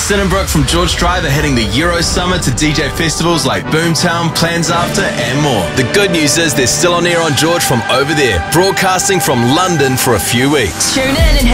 Sinenbrook from George Drive are heading the Euro Summer to DJ festivals like Boomtown, Plans After and more. The good news is they're still on air on George from over there, broadcasting from London for a few weeks. Tune in and hit